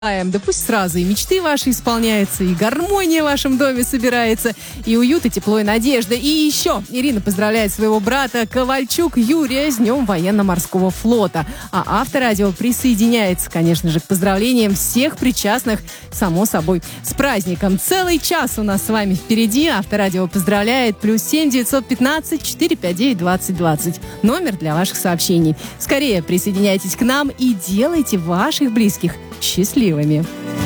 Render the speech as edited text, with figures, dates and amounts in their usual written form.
Да пусть сразу и мечты ваши исполняются, и гармония в вашем доме собирается, и уют, и тепло, и надежда. И еще Ирина поздравляет своего брата Ковальчук Юрия с Днем военно-морского флота. А Авторадио присоединяется, конечно же, к поздравлениям всех причастных, само собой, с праздником. Целый час у нас с вами впереди. Авторадио поздравляет. +7 915 459 2020. Номер для ваших сообщений. Скорее присоединяйтесь к нам и делайте ваших близких счастливыми.